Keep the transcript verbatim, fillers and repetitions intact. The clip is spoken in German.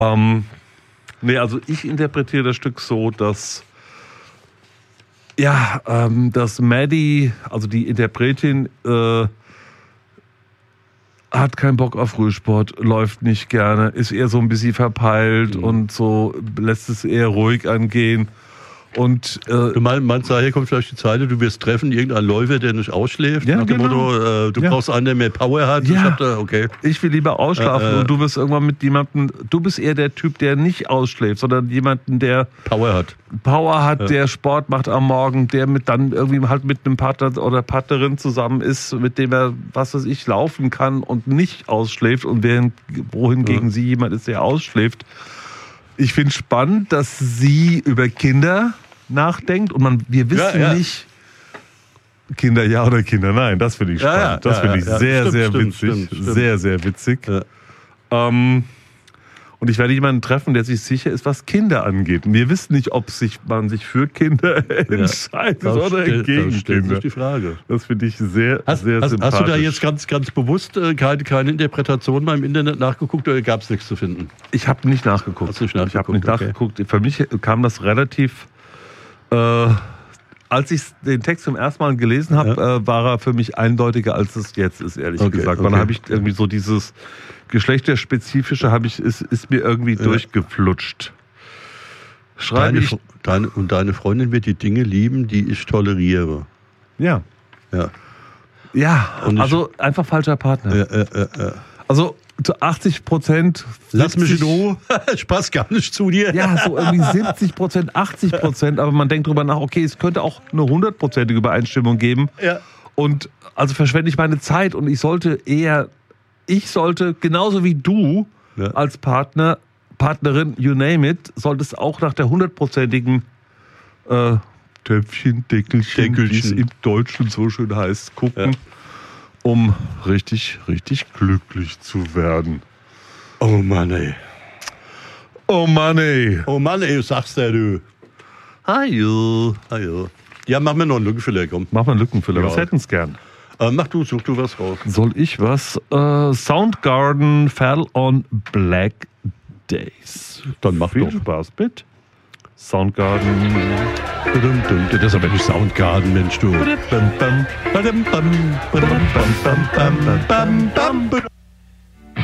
Ähm, nee, also ich interpretiere das Stück so, dass ja, ähm, dass Maddie, also die Interpretin, äh, hat keinen Bock auf Frühsport, läuft nicht gerne, ist eher so ein bisschen verpeilt mhm. und so lässt es eher ruhig angehen. Und, äh, du meinst, meinst, daher kommt vielleicht die Zeile, du wirst treffen, irgendeinen Läufer, der nicht ausschläft, ja, nach dem genau. Motto, äh, du ja. brauchst einen, der mehr Power hat. Ja. Ich, hab da, okay. ich will lieber ausschlafen äh, äh. und du wirst irgendwann mit jemandem, du bist eher der Typ, der nicht ausschläft, sondern jemanden, der Power hat. Power hat, ja. der Sport macht am Morgen, der mit dann irgendwie halt mit einem Partner oder Partnerin zusammen ist, mit dem er, was weiß ich, laufen kann und nicht ausschläft und während, wohingegen ja. sie jemand ist, der ausschläft. Ich finde spannend, dass sie über Kinder nachdenkt und man, wir wissen ja, ja. nicht, Kinder ja oder Kinder nein, das finde ich spannend. Ja, ja, das finde ich ja, sehr, stimmt, sehr stimmt, witzig. Stimmt, stimmt. Sehr, sehr witzig. Ja. Ähm, und ich werde jemanden treffen, der sich sicher ist, was Kinder angeht. Und wir wissen nicht, ob sich, man sich für Kinder ja. entscheidet da oder stell, gegen stellt Kinder. sich die Frage. Das finde ich sehr, hast, sehr hast, sympathisch. Hast du da jetzt ganz, ganz bewusst äh, keine, keine Interpretation mal im Internet nachgeguckt oder gab es nichts zu finden? Ich habe nicht nachgeguckt. Hast du nicht nachgeguckt? Ich habe nicht okay. nachgeguckt. Für mich kam das relativ... Äh, als ich den Text zum ersten Mal gelesen habe, ja. äh, war er für mich eindeutiger, als es jetzt ist, ehrlich okay, gesagt. Okay. Weil dann habe ich irgendwie so dieses Geschlechterspezifische habe ich, ist, ist mir irgendwie ja. durchgeflutscht. Schreibe deine, ich... Deine, und deine Freundin wird die Dinge lieben, die ich toleriere. Ja. Ja, ja also ich, einfach falscher Partner. Ja, ja, ja, ja. Also zu achtzig Prozent. Lass mich in Ruhe. Ich passe gar nicht zu dir. Ja, so irgendwie siebzig Prozent, achtzig Prozent. Aber man denkt drüber nach, okay, es könnte auch eine hundertprozentige Übereinstimmung geben. Ja. Und also verschwende ich meine Zeit. Und ich sollte eher, ich sollte genauso wie du ja. als Partner, Partnerin, you name it, solltest auch nach der hundertprozentigen äh, Töpfchen, Deckelchen, Deckelchen, wie es im Deutschen so schön heißt, gucken. Ja. Um richtig, richtig glücklich zu werden. Oh Mann, ey. Oh Mann, ey. Oh Mann, ey, sagst du, du. Hallo. Hallo. Ja, mach mir noch einen Lückenfüller, komm. Mach mal einen Lückenfüller, ja. was hätten's gern? Äh, mach du, such du was raus. Soll ich was? Äh, Soundgarden Fell on Black Days. Dann mach Viel doch. Spaß, bitte. Soundgarden. Das ist aber nicht Soundgarden, Mensch, du.